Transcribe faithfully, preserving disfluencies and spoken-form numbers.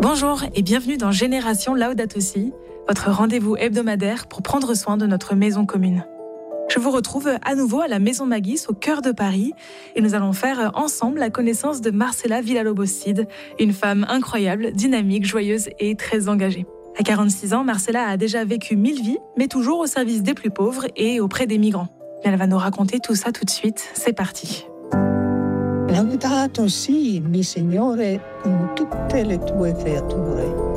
Bonjour et bienvenue dans Génération Laudato Si, votre rendez-vous hebdomadaire pour prendre soin de notre maison commune. Je vous retrouve à nouveau à la Maison Magis au cœur de Paris et nous allons faire ensemble la connaissance de Marcela Villalobos-Cid, une femme incroyable, dynamique, joyeuse et très engagée. À quarante-six ans, Marcela a déjà vécu mille vies, mais toujours au service des plus pauvres et auprès des migrants. Elle va nous raconter tout ça tout de suite. C'est parti. Laudato si, mi Signore, con tutte le tue creature.